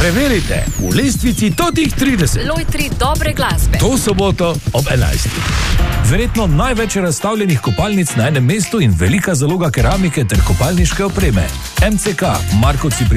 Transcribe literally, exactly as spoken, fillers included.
Preverite v lestvici Totih trideset. Lojtri dobre glasbe. To soboto ob enajstih. Verjetno največ razstavljenih kopalnic na enem mestu in velika zaloga keramike ter kopalniške opreme. M C K, Markovci pri